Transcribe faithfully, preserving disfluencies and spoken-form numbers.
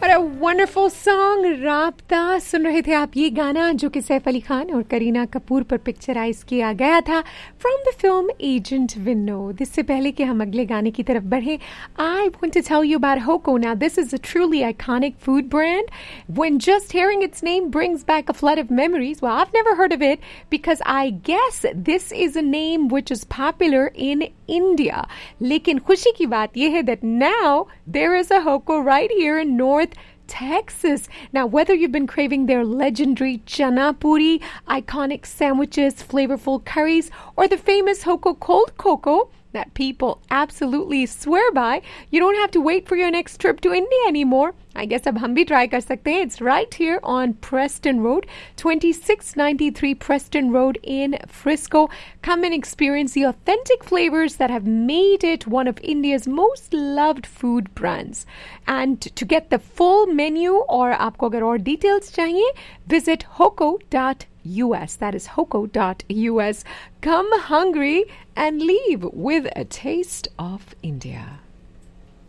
What a wonderful song, राब्ता. सुन रहे थे आप ये गाना जो कि सैफ अली खान और करीना कपूर पर पिक्चराइज किया गया था from the film agent Vinod. इससे पहले कि हम अगले गाने की तरफ बढ़ें, I want to tell you about Hoko. Now, this is a truly iconic food brand. When just hearing its name brings back a flood of memories, well, I've never heard of it because I guess this is a name which is popular in India. लेकिन खुशी की बात यह है that now there is a Hoko right here in North Texas. Now, whether you've been craving their legendary chana puri, iconic sandwiches, flavorful curries, or the famous Hoko cold cocoa that people absolutely swear by, you don't have to wait for your next trip to India anymore. I guess अब हम भी try कर सकते हैं. It's right here on Preston Road, twenty-six ninety-three Preston Road in Frisco. Come and experience the authentic flavors that have made it one of India's most loved food brands. And to get the full menu और आपको अगर और details चाहिए, visit hoko dot U S. That is hoko dot U S. Come hungry and leave with a taste of India.